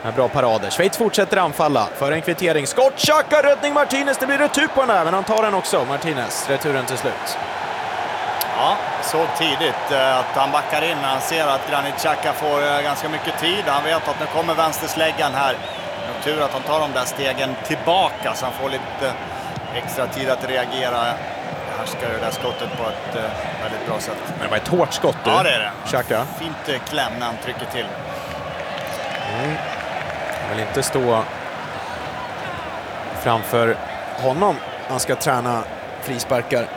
Bra parader. Schweiz fortsätter anfalla för en kvittering. Skott, Xhaka, räddning Martinez. Det blir retur på den där, men han tar den också. Martinez, returen till slut. Ja, såg tidigt att han backar in när han ser att Granit Xhaka får ganska mycket tid. Han vet att nu kommer vänstersläggan här. Det är tur att han tar de där stegen tillbaka så han får lite extra tid att reagera. Här ska det där skottet på ett väldigt bra sätt. Men det var ett hårt skott. Ja, det är det. Xhaka. Fint kläm när han trycker till. Jag vill inte stå framför honom. Han ska träna frisparkar.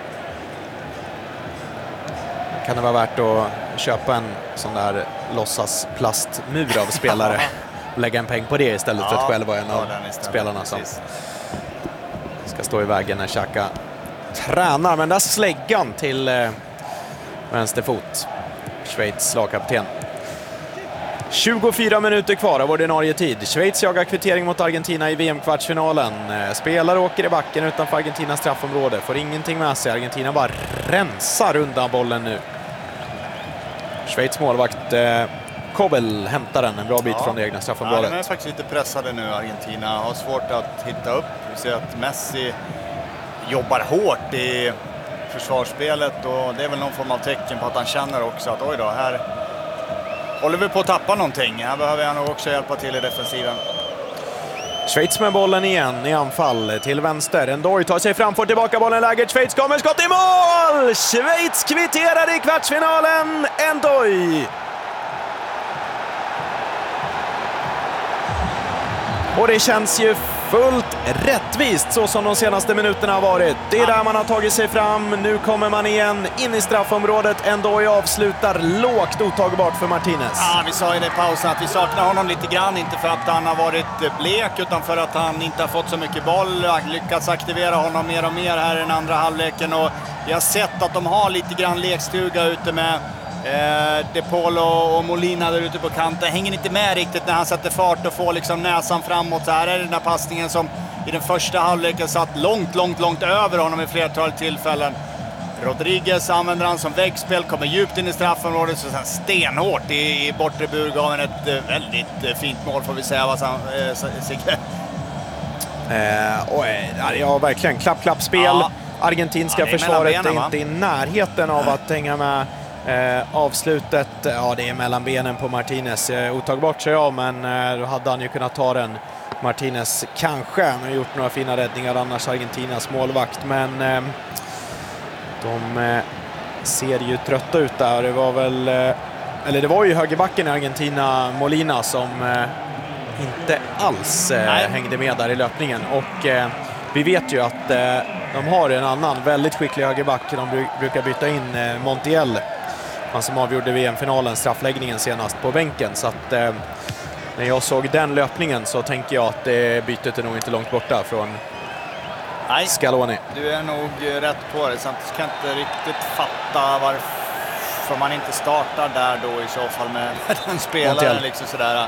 Kan det vara värt att köpa en sån där låtsasplastmur av spelare och lägga en peng på det istället för att själv vara en av spelarna som ska stå i vägen när Xhaka tränar. Men där släggan till vänsterfot. Schweiz lagkapten. 24 minuter kvar av ordinarie tid. Schweiz jagar kvittering mot Argentina i VM-kvartsfinalen. Spelare åker i backen utanför Argentinas straffområde. Får ingenting med sig. Argentina bara rensar undan bollen nu. Schweiz målvakt Kobel hämtar den en bra bit från det egna straffområdet. Ja, de är faktiskt lite pressade nu, Argentina. Har svårt att hitta upp. Vi ser att Messi jobbar hårt i försvarsspelet och det är väl någon form av tecken på att han känner också att oj då, här håller vi på att tappa någonting. Här behöver jag nog också hjälpa till i defensiven. Schweiz med bollen igen i anfall till vänster. Endoy tar sig fram, får tillbaka bollen, läget. Schweiz kommer, skott i mål! Schweiz kvitterar i kvartsfinalen. Endoy. Och det känns ju fullt rättvist så som de senaste minuterna har varit. Det är där man har tagit sig fram. Nu kommer man igen in i straffområdet. Endoy avslutar lågt, otagbart för Martinez. Ja, vi sa i det pausen att vi saknar honom lite grann. Inte för att han har varit blek utan för att han inte har fått så mycket boll. Lyckats aktivera honom mer och mer här i den andra halvleken. Och vi har sett att de har lite grann lekstuga ute med De Paul och Molina där ute på kanten. Hänger inte med riktigt när han sätter fart och får liksom näsan framåt. Så här är den där passningen som i den första halvleken satt långt över honom i flertalet tillfällen. Rodriguez använder han som väggspel, kommer djupt in i straffområdet så sen stenhårt i bortre burgaven. Ett väldigt fint mål får vi säga. Vad Sigge? Ja, verkligen. Klapp-spel. Ja. Argentinska försvaret är inte i närheten av att hänga med. Avslutet, ja, det är mellan benen på Martinez. Otagbart så ja, men då hade han ju kunnat ta den. Martinez kanske, men gjort några fina räddningar annars Argentinas målvakt. Men de ser ju trötta ut där. Det var väl, eller det var ju högerbacken i Argentina, Molina, som inte alls hängde med där i löpningen. Och vi vet ju att de har en annan väldigt skicklig högerback. De brukar byta in Montiel, han som avgjorde VM-finalen, straffläggningen senast, på bänken. Så att när jag såg den löpningen så tänker jag att bytet är nog inte långt borta från Scaloni. Du är nog rätt på det. Samtidigt kan jag inte riktigt fatta varför man inte startar där då i så fall med den spelaren liksom sådär.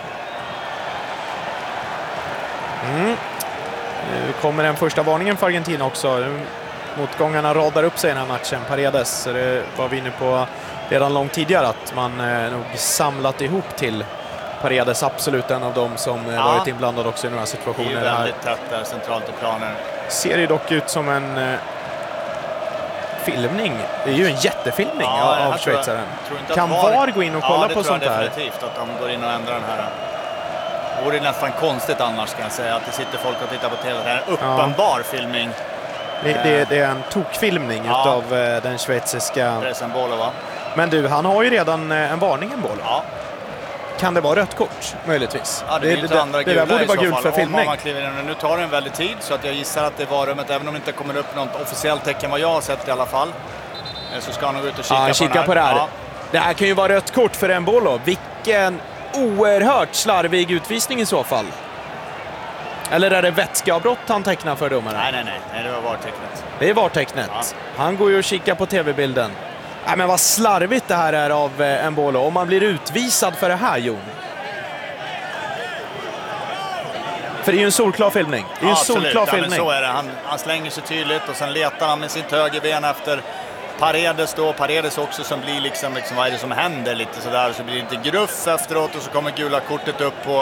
Nu kommer den första varningen för Argentina också. Motgångarna radar upp sig i den här matchen. Paredes, det var vi inne på redan långt tidigare, att man nog samlat ihop till Paredes, absolut en av dem som varit inblandad också i några situationer. Det är väldigt tätt där centralt i planen. Ser ju dock ut som en filmning. Det är ju en jättefilmning av schweizaren. Kan VAR gå in och kolla på sånt här? Definitivt att de går in och ändrar den här. Det vore nästan konstigt annars, kan jag säga, att det sitter folk och tittar på tv. Det är en uppenbar filmning. Det är en tokfilmning utav den schweiziska Pressenbolo, va? Men du, han har ju redan en varning, en boll. Ja. Kan det vara rött kort, möjligtvis? Ja, det där borde vara gult för filmning. Nu tar det en väldigt tid, så att jag gissar att det var rummet, även om det inte kommer upp något officiellt tecken vad jag har sett i alla fall. Så ska han nog ut och kika på det här. Ja. Det här kan ju vara rött kort för en boll. Vilken oerhört slarvig utvisning i så fall. Eller är det vätskeavbrott han tecknar för domaren? Nej, det var VAR-tecknet. Det är VAR-tecknet. Ja. Han går ju och kikar på tv-bilden. Nej, men vad slarvigt det här är av Embolo. Om man blir utvisad för det här, Jon. För det är ju en solklar filmning. Det är ju en solklar filmning. Men så är det. Han slänger sig tydligt och sen letar han med sitt högerben efter Paredes då. Paredes också som blir liksom vad är det som händer lite sådär. Så blir det inte gruff efteråt och så kommer gula kortet upp på